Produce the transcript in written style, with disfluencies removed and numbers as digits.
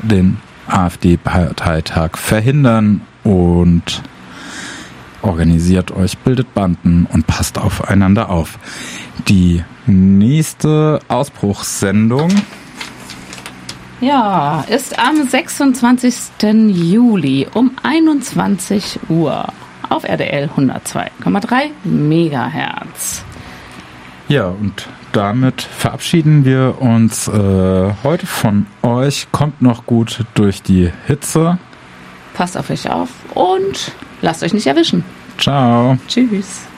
den AfD-Parteitag verhindern und organisiert euch, bildet Banden und passt aufeinander auf. Die nächste Ausbruchssendung ist am 26. Juli um 21 Uhr auf RDL 102,3 Megahertz. Ja, und damit verabschieden wir uns heute von euch. Kommt noch gut durch die Hitze. Passt auf euch auf und lasst euch nicht erwischen. Ciao. Tschüss.